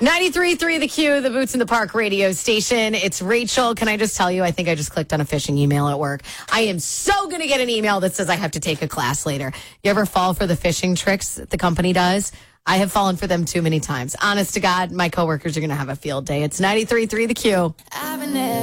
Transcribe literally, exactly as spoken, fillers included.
ninety-three point three The Q, the Boots in the Park radio station. It's Rachel. Can I just tell you, I think I just clicked on a phishing email at work. I am so going to get an email that says I have to take a class later. You ever fall for the phishing tricks that the company does? I have fallen for them too many times. Honest to God, my coworkers are going to have a field day. It's ninety-three point three The Q.